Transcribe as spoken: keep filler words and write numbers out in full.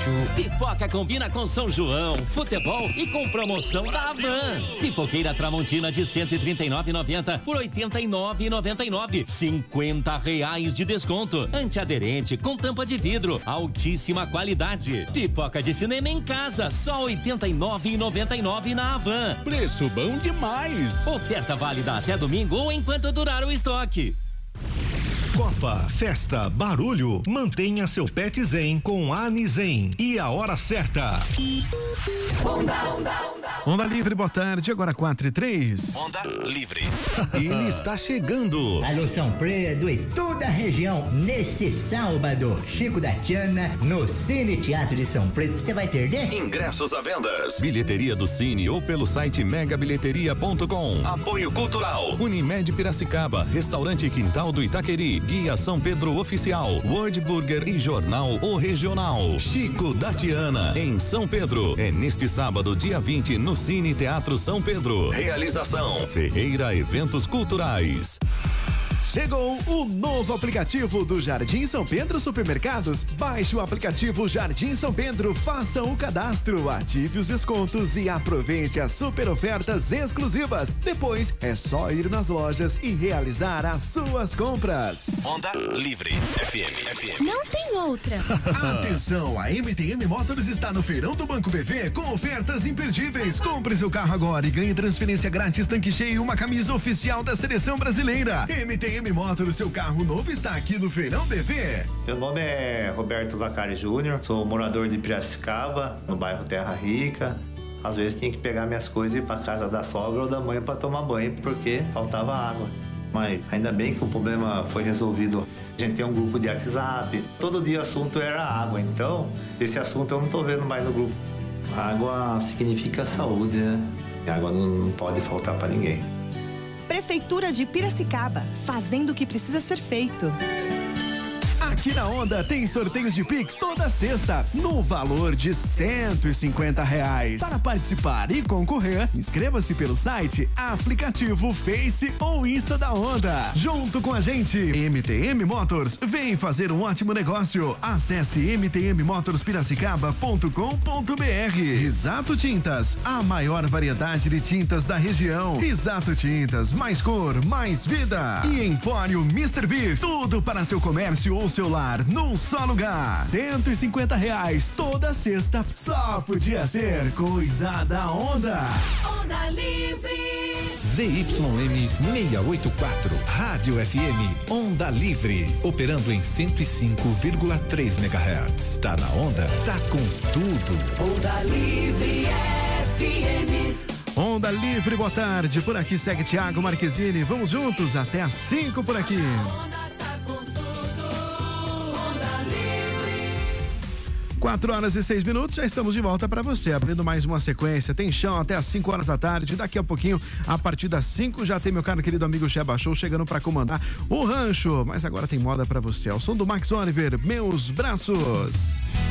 bicho. Pipoca combina com São João, futebol e com promoção da Havan. Pipoqueira Tramontina de cento e trinta e nove reais e noventa centavos por oitenta e nove reais e noventa e nove centavos. cinquenta reais de desconto. Antiaderente com tampa de vidro, altíssima qualidade. Pipoca de cinema em casa, só oitenta e nove reais e noventa e nove centavos na Havan. Preço bom demais. Oferta válida até domingo ou enquanto durar o estoque. Copa, festa, barulho, mantenha seu pet zen com Anizen. E a hora certa. Onda, onda, onda. Onda Livre, boa tarde, agora quatro e três. Onda Livre. Ele está chegando. Alô São Pedro e toda a região, nesse sábado, Chico da Tiana, no Cine Teatro de São Pedro. Você vai perder? Ingressos à vendas. Bilheteria do Cine ou pelo site mega bilheteria ponto com. Apoio Cultural. Unimed Piracicaba, Restaurante Quintal do Itaqueri, Guia São Pedro Oficial, Word Burger e Jornal O Regional. Chico da Tiana, em São Pedro. É neste sábado, dia vinte, no Cine Teatro São Pedro. Realização Ferreira Eventos Culturais. Chegou o novo aplicativo do Jardim São Pedro Supermercados. Baixe o aplicativo Jardim São Pedro, faça o cadastro, ative os descontos e aproveite as super ofertas exclusivas. Depois é só ir nas lojas e realizar as suas compras. Onda Livre F M. F M. Não tem outra. Atenção, a M T M Motors está no Feirão do Banco B V com ofertas imperdíveis. Compre seu carro agora e ganhe transferência grátis, tanque cheio e uma camisa oficial da seleção brasileira. M T M Motors, seu carro novo está aqui no Feirão B V. Meu nome é Roberto Vacari Júnior, sou morador de Piracicaba, no bairro Terra Rica. Às vezes tinha que pegar minhas coisas e ir para casa da sogra ou da mãe para tomar banho, porque faltava água. Mas ainda bem que o problema foi resolvido. A gente tem um grupo de WhatsApp, todo dia o assunto era água, então esse assunto eu não estou vendo mais no grupo. Água significa saúde, né? E água não pode faltar para ninguém. Prefeitura de Piracicaba, fazendo o que precisa ser feito. Aqui na Onda tem sorteios de Pix toda sexta, no valor de cento e cinquenta reais. Para participar e concorrer, inscreva-se pelo site, aplicativo, Face ou Insta da Onda. Junto com a gente, M T M Motors, vem fazer um ótimo negócio. Acesse m t m motors piracicaba ponto com ponto b r. Risato Tintas, a maior variedade de tintas da região. Risato Tintas, mais cor, mais vida. E Empório mister Beef, tudo para seu comércio ou seu lar num só lugar. cento e cinquenta reais toda sexta. Só podia ser coisa da Onda. Onda Livre. Z Y M seiscentos e oitenta e quatro, Rádio F M, Onda Livre, operando em cento e cinco vírgula três megahertz. Tá na onda, tá com tudo. Onda Livre F M. Onda Livre, boa tarde. Por aqui segue Thiago Marquezine. Vamos juntos até às cinco por aqui. Quatro horas e seis minutos, já estamos de volta para você, abrindo mais uma sequência. Tem chão até às cinco horas da tarde. Daqui a pouquinho, a partir das cinco, já tem meu caro querido amigo Sheba Show chegando para comandar o rancho. Mas agora tem moda para você. Ao som do Max Oliver, Meus Braços.